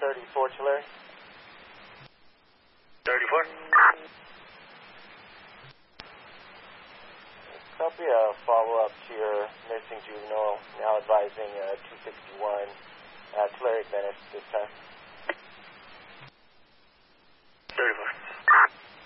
34 Tulare. 34. Copy a follow-up to your missing juvenile, now advising 261 Tulare Venice this time. 34.